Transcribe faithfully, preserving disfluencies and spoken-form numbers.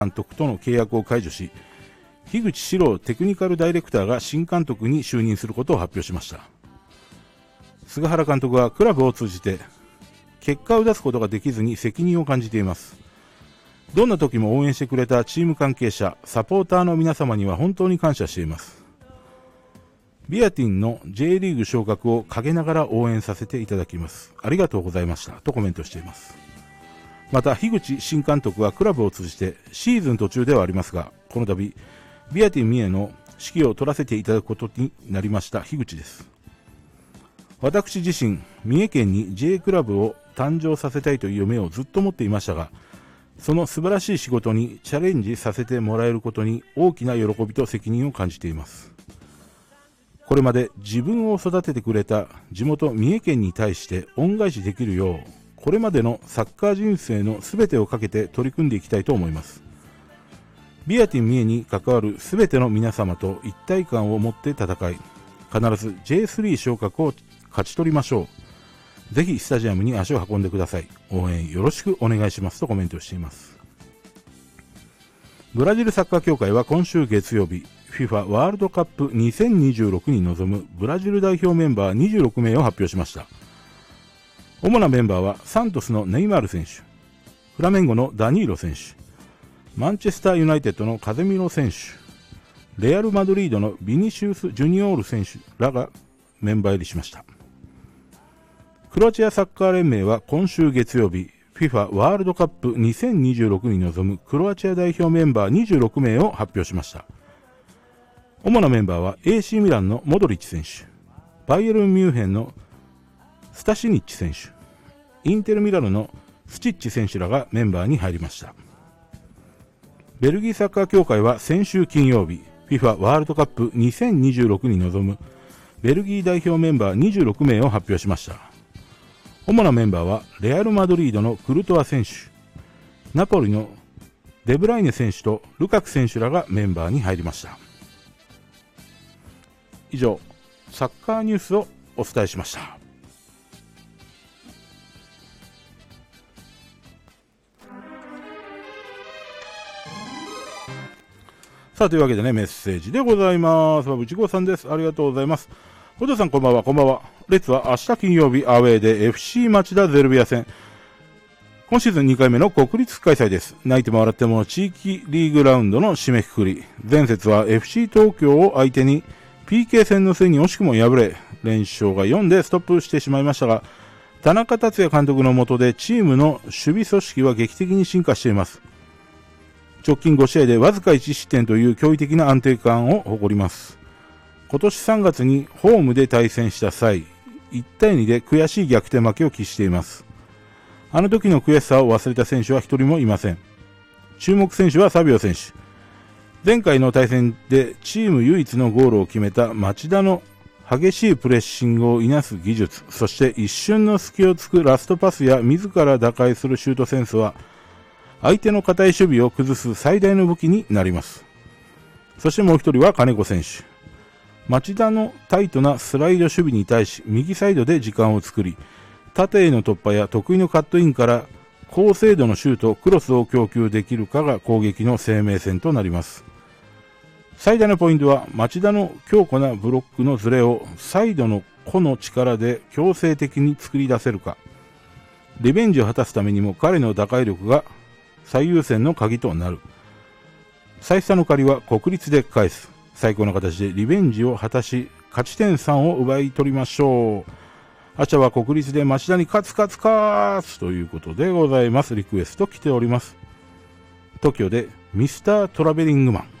監督との契約を解除し、樋口史郎テクニカルダイレクターが新監督に就任することを発表しました。菅原監督はクラブを通じて結果を出すことができずに責任を感じています。どんな時も応援してくれたチーム関係者、サポーターの皆様には本当に感謝しています。ビアティンの J リーグ昇格を陰ながら応援させていただきます。ありがとうございましたとコメントしています。また樋口新監督はクラブを通じてシーズン途中ではありますが、この度ビアティン三重の指揮を取らせていただくことになりました樋口です。私自身三重県に J クラブを誕生させたいという夢をずっと持っていましたが、その素晴らしい仕事にチャレンジさせてもらえることに大きな喜びと責任を感じています。これまで自分を育ててくれた地元三重県に対して恩返しできるよう、これまでのサッカー人生の全てをかけて取り組んでいきたいと思います。ビアティン三重に関わる全ての皆様と一体感を持って戦い、必ず ジェイスリー 昇格を勝ち取りましょう。ぜひスタジアムに足を運んでください。応援よろしくお願いしますとコメントしています。ブラジルサッカー協会は今週月曜日、フィファ ワールドカップにせんにじゅうろくに臨むブラジル代表メンバーにじゅうろくめいを発表しました。主なメンバーはサントスのネイマール選手、フラメンゴのダニーロ選手、マンチェスターユナイテッドのカゼミロ選手、レアルマドリードのビニシウス・ジュニオール選手らがメンバー入りしました。クロアチアサッカー連盟は今週月曜日、フィファ ワールドカップにせんにじゅうろくに臨むクロアチア代表メンバーにじゅうろくめいを発表しました。主なメンバーは エーシー ミランのモドリッチ選手、バイエルンミュンヘンのスタシニッチ選手、インテルミラノのスチッチ選手らがメンバーに入りました。ベルギーサッカー協会は先週金曜日、フィファ ワールドカップにせんにじゅうろくに臨むベルギー代表メンバーにじゅうろくめいを発表しました。主なメンバーはレアルマドリードのクルトワ選手、ナポリのデブライネ選手とルカク選手らがメンバーに入りました。以上、サッカーニュースをお伝えしました。さあ、というわけでね、メッセージでございます。馬淵剛さんです。ありがとうございます。お嬢さんこんばんは、こんばんは。レッツは明日金曜日アウェーで エフシー 町田ゼルビア戦。今シーズンにかいめの国立開催です。泣いても笑っても地域リーグラウンドの締めくくり。前節は エフシー 東京を相手に ピーケー 戦の末に惜しくも敗れ、連勝がよんでストップしてしまいましたが、田中達也監督の下でチームの守備組織は劇的に進化しています。直近ごしあいでわずかいち失点という驚異的な安定感を誇ります。今年さんがつにホームで対戦した際、いちたいにで悔しい逆転負けを喫しています。あの時の悔しさを忘れた選手は一人もいません。注目選手はサビオ選手。前回の対戦でチーム唯一のゴールを決めた町田の激しいプレッシングをいなす技術、そして一瞬の隙を突くラストパスや自ら打開するシュートセンスは、相手の堅い守備を崩す最大の武器になります。そしてもう一人は金子選手。町田のタイトなスライド守備に対し右サイドで時間を作り、縦への突破や得意のカットインから高精度のシュート、クロスを供給できるかが攻撃の生命線となります。最大のポイントは町田の強固なブロックのズレをサイドの個の力で強制的に作り出せるか。リベンジを果たすためにも彼の打開力が最優先の鍵となる。最初の借りは国立で返す。最高の形でリベンジを果たし、勝ち点さんを奪い取りましょう。明日は国立で町田に勝つ勝つ勝つということでございます。リクエスト来ております。東京でミスタートラベリングマン。